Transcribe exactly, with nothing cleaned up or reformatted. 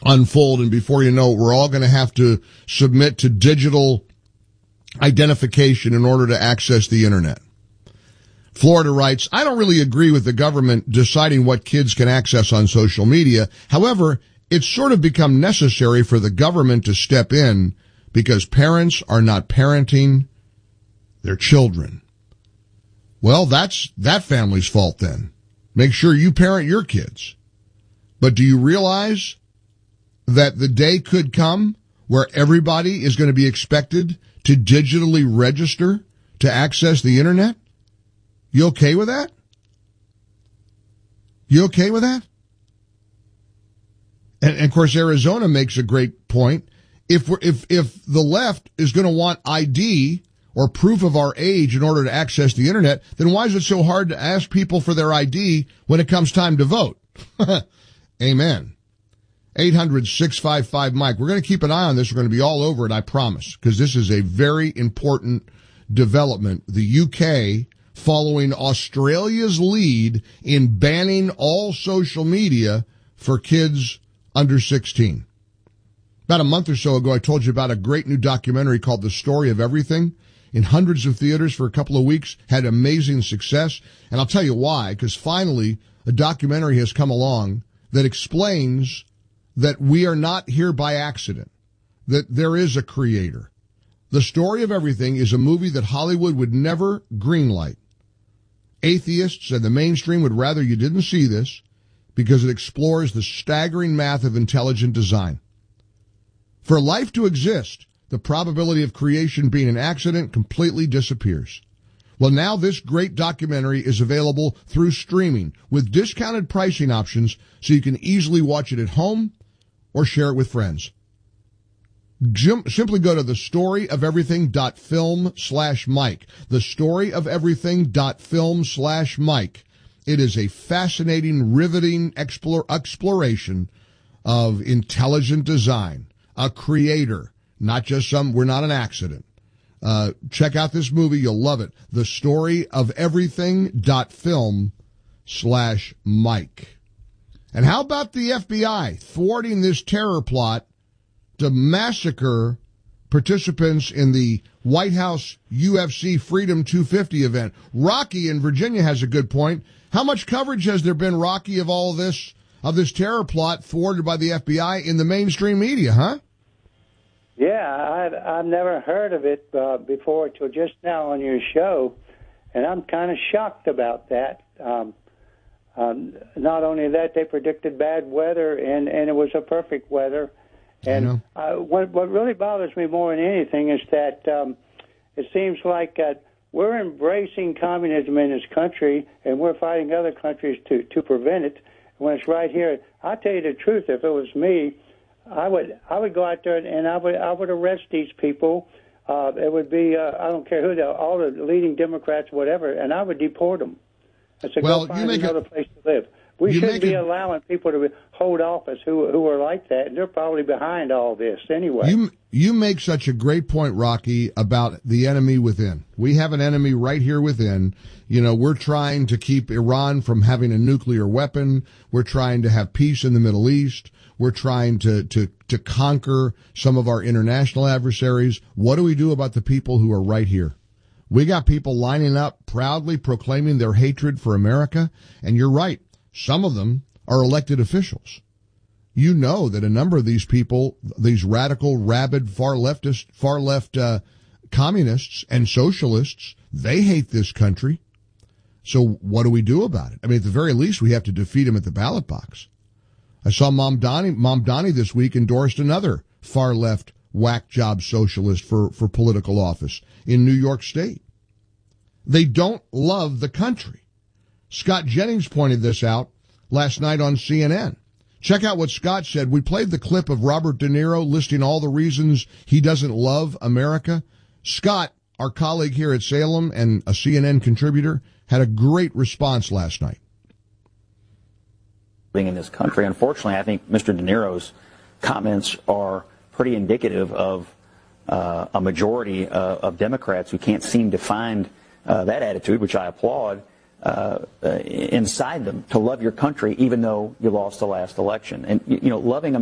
unfold, and before you know it, we're all going to have to submit to digital identification in order to access the internet. Florida writes, I don't really agree with the government deciding what kids can access on social media. However, it's sort of become necessary for the government to step in because parents are not parenting their children. Well, that's that family's fault then. Make sure you parent your kids. But do you realize that the day could come where everybody is going to be expected to digitally register to access the internet? You okay with that? You okay with that? And, and of course, Arizona makes a great point. If we're, if if the left is going to want I D or proof of our age in order to access the internet, then why is it so hard to ask people for their I D when it comes time to vote? Amen. eight hundred, six five five, Mike. We're going to keep an eye on this. We're going to be all over it, I promise, because this is a very important development. The U K following Australia's lead in banning all social media for kids under sixteen. About a month or so ago, I told you about a great new documentary called The Story of Everything. In hundreds of theaters for a couple of weeks, had amazing success. And I'll tell you why, because finally a documentary has come along that explains that we are not here by accident, that there is a creator. The Story of Everything is a movie that Hollywood would never greenlight. Atheists and the mainstream would rather you didn't see this because it explores the staggering math of intelligent design. For life to exist, the probability of creation being an accident completely disappears. Well, now this great documentary is available through streaming with discounted pricing options so you can easily watch it at home or share it with friends. Jim, simply go to the story of everything dot film slash Mike. The story of everything dot film slash Mike. It is a fascinating, riveting explore, exploration of intelligent design, a creator, not just some, we're not an accident. Uh, check out this movie. You'll love it. The story of everything dot film slash Mike. And how about the F B I thwarting this terror plot to massacre participants in the White House U F C Freedom two fifty event? Rocky in Virginia has a good point. How much coverage has there been, Rocky, of all of this, of this terror plot thwarted by the F B I in the mainstream media, huh? Yeah, I've, I've never heard of it uh, before till just now on your show, and I'm kind of shocked about that. Um, um, not only that, they predicted bad weather, and, and it was a perfect weather. And uh, what, what really bothers me more than anything is that um, it seems like uh, we're embracing communism in this country, and we're fighting other countries to, to prevent it when it's right here. I'll tell you the truth, if it was me, I would I would go out there and I would I would arrest these people. Uh, it would be uh, I don't care who the, all the leading Democrats, whatever, and I would deport them. I said, well, go find another a, place to live. We shouldn't be a, allowing people to hold office who who are like that, and they're probably behind all this anyway. You you make such a great point, Rocky, about the enemy within. We have an enemy right here within. You know, we're trying to keep Iran from having a nuclear weapon. We're trying to have peace in the Middle East. We're trying to, to, to conquer some of our international adversaries. What do we do about the people who are right here? We got people lining up, proudly proclaiming their hatred for America. And you're right. Some of them are elected officials. You know that a number of these people, these radical, rabid, far leftist, far left uh, communists and socialists, they hate this country. So what do we do about it? I mean, at the very least, we have to defeat them at the ballot box. I saw Mom Donnie, Mom Donnie this week endorsed another far left whack job socialist for, for political office in New York State. They don't love the country. Scott Jennings pointed this out last night on C N N. Check out what Scott said. We played the clip of Robert De Niro listing all the reasons he doesn't love America. Scott, our colleague here at Salem and a C N N contributor, had a great response last night. In this country, unfortunately, I think Mister De Niro's comments are pretty indicative of uh, a majority uh, of Democrats who can't seem to find uh, that attitude, which I applaud, uh, uh, inside them to love your country, even though you lost the last election. And, you know, loving